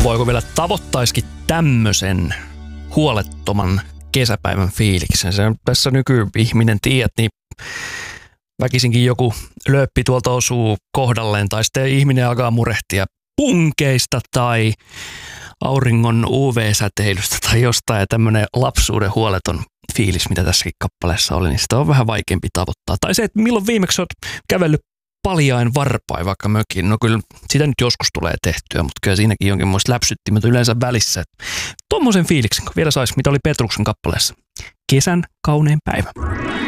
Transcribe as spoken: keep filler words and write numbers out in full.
Voiko vielä tavoittaisikin tämmöisen huolettoman kesäpäivän fiiliksen? Se on tässä nykyihminen, tiedät, niin väkisinkin joku lööppi tuolta osuu kohdalleen tai sitten ihminen alkaa murehtia punkeista tai auringon U V-säteilystä tai jostain, ja tämmöinen lapsuuden huoleton fiilis, mitä tässäkin kappaleessa oli, niin sitä on vähän vaikeampi tavoittaa. Tai se, että milloin viimeksi olet kävellyt paljain varpain vaikka mökiin. No kyllä sitä nyt joskus tulee tehtyä, mutta kyllä siinäkin jonkinlaista läpsyttimet yleensä välissä. Tuommoisen fiiliksen, kun vielä saisi, mitä oli Petruksen kappaleessa. Kesän kaunein päivä.